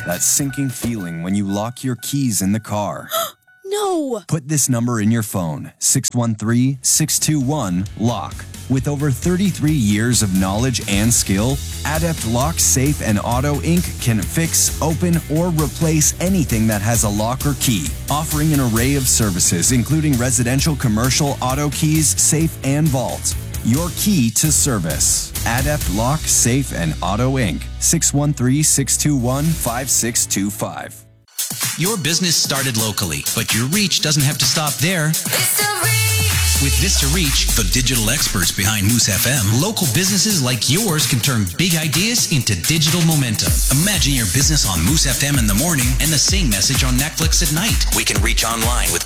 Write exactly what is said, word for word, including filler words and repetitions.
That sinking feeling when you lock your keys in the car. No! Put this number in your phone, six one three, six two one, LOCK. With over thirty-three years of knowledge and skill, Adept Lock, Safe, and Auto Incorporated can fix, open, or replace anything that has a lock or key, offering an array of services including residential, commercial, auto keys, safe, and vault. Your key to service. Adept Lock, Safe, and Auto Incorporated. six one three, six two one, five six two five. Your business started locally, but your reach doesn't have to stop there. With Vista Reach, the digital experts behind Moose F M, local businesses like yours can turn big ideas into digital momentum. Imagine your business on Moose F M in the morning and the same message on Netflix at night. We can reach online with